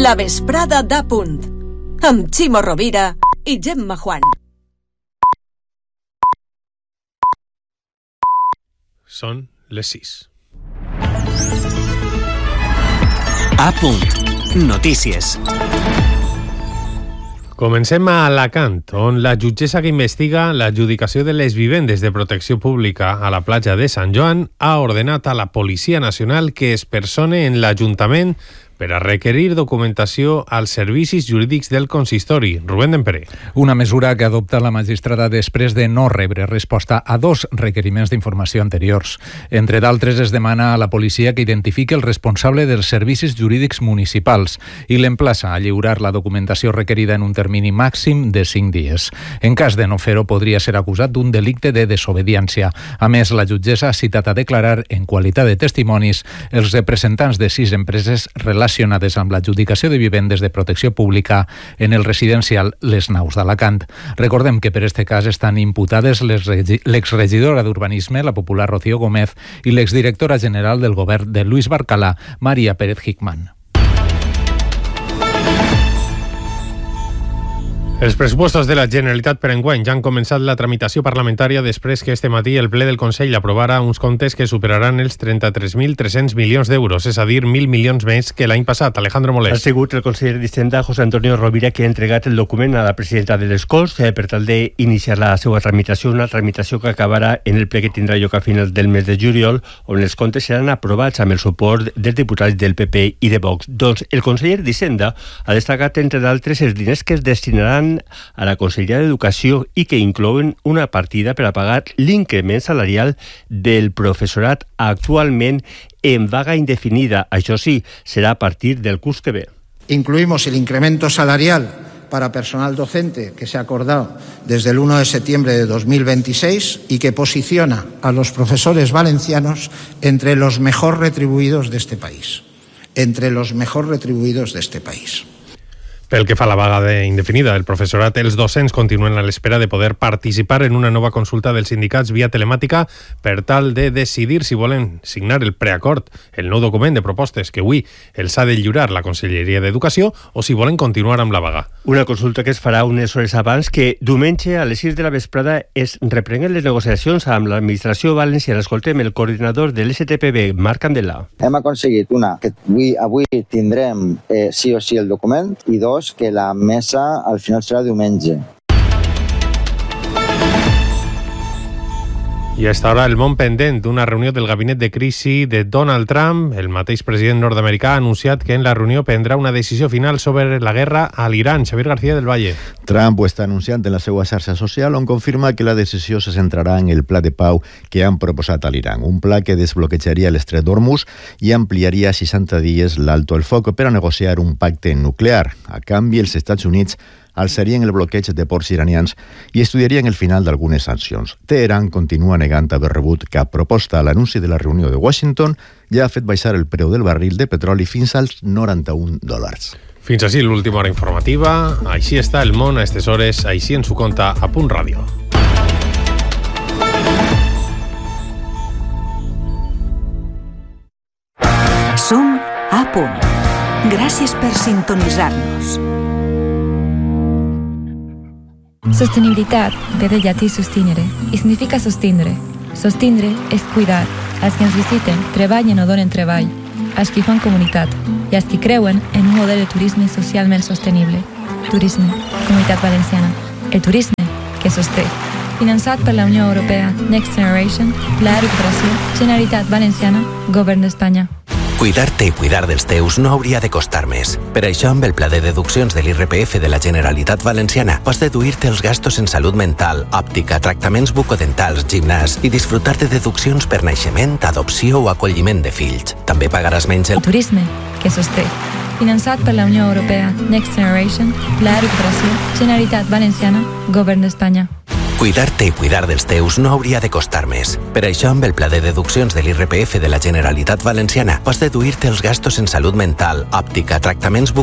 La vesprada d'A Punt, amb Ximo Rovira i Gemma Juan. Són les 6. A Punt. Notícies. Comencem a Alacant, on la jutgessa que investiga l'adjudicació de les vivendes de protecció pública a la platja de Sant Joan ha ordenat a la Policia Nacional que es persone en l'Ajuntament per a requerir documentació als servicis jurídics del consistori. Rubén Dempere. Una mesura que adopta la magistrada després de no rebre resposta a 2 requeriments d'informació anteriors. Entre d'altres, es demana a la policia que identifiqui el responsable dels servicis jurídics municipals i l'emplaça a lliurar la documentació requerida en un termini màxim de 5 dies. En cas de no fer-ho, podria ser acusat d'un delicte de desobediència. A més, la jutgessa ha citat a declarar, en qualitat de testimonis, els representants de 6 empreses relacionades amb l'adjudicació de vivendes de protecció pública en el residencial Les Naus d'Alacant. Recordem que per este cas estan imputades l'exregidora d'Urbanisme, la popular Rocío Gómez, i l'exdirectora general del govern de Luis Barcalá, María Pérez Hickman. Els pressupostos de la Generalitat per enguany ja han començat la tramitació parlamentària després que este matí el ple del Consell aprovara uns comptes que superaran els 33.300 milions d'euros, és a dir, 1.000 milions més que l'any passat. Alejandro Molés. Ha sigut el conseller d'Hisenda, José Antonio Rovira, que ha entregat el document a la presidenta de les Corts per tal d'iniciar la seva tramitació, una tramitació que acabarà en el ple que tindrà lloc a finals del mes de juliol, on els comptes seran aprovats amb el suport dels diputats del PP i de Vox. Doncs el conseller d'Hisenda ha destacat, entre d'altres, els diners que es destinaran a la Conselleria d'Educació i que inclouen una partida per a pagar l'increment salarial del professorat actualment en vaga indefinida. Això sí, serà a partir del curs que ve. Incluimos el incremento salarial para personal docente que se ha acordado desde el 1 de septiembre de 2026 y que posiciona a los profesores valencianos entre los mejor retribuïdos de este país. Entre los mejor retribuïdos de este país. Pel que fa a la vaga indefinida, el professorat, els docents continuen a l'espera de poder participar en una nova consulta dels sindicats via telemàtica per tal de decidir si volen signar el preacord, el nou document de propostes que avui els ha de lliurar la Conselleria d'Educació, o si volen continuar amb la vaga. Una consulta que es farà unes hores abans que diumenge a les 6 de la vesprada es reprenguen les negociacions amb l'administració valenciana. Escoltem el coordinador de l'STPB, Marc Candela. Hem aconseguit una, que avui tindrem sí o sí el document, i dos, que la mesa al final serà diumenge. I a esta hora el món pendent d'una reunió del gabinet de crisi de Donald Trump. El mateix president nord-americà ha anunciat que en la reunió prendrà una decisió final sobre la guerra a l'Iran. Xavier García del Valle. Trump ho està anunciant en la seva xarxa social, on confirma que la decisió se centrarà en el pla de pau que han proposat a l'Iran. Un pla que desbloquejaria l'estret d'Hormuz i ampliaria 60 dies l'alto el foc per a negociar un pacte nuclear. A canvi, els Estats Units alçarien el bloqueig de ports iranians i estudiarien el final d'algunes sancions. Teheran continua negant haver rebut cap proposta. L'anunci de la reunió de Washington ja ha fet baixar el preu del barril de petroli fins als $91. Fins així l'última hora informativa. Així està el món a aquestes hores, així ens ho conta a Punt Ràdio. Som a Punt. Gràcies per sintonitzar-nos. Sostenibilitat ve del llatí sustinere i significa sostindre. Sostindre és cuidar. Els que ens visiten treballen o donen treball, els que fan comunitat i els que creuen en un model de turisme socialment sostenible. Turisme, Comunitat Valenciana. El turisme que sosté. Finançat per la Unió Europea, Next Generation, Pla de Recuperació, Generalitat Valenciana, Govern d'Espanya. Cuidar-te i cuidar dels teus no hauria de costar més. Per això, amb el pla de deduccions de l'IRPF de la Generalitat Valenciana, pots deduir-te els gastos en salut mental, òptica, tractaments bucodentals, gimnàs i disfrutar de deduccions per naixement, adopció o acolliment de fills. També pagaràs menys el turisme que sosté. Finançat per la Unió Europea, Next Generation, Pla de Recuperació, Generalitat Valenciana, Govern d'Espanya. Cuidar-te i cuidar dels teus no hauria de costar més. Per això, amb el pla de deduccions de l'IRPF de la Generalitat Valenciana, pots deduir-te els gastos en salut mental, òptica, tractaments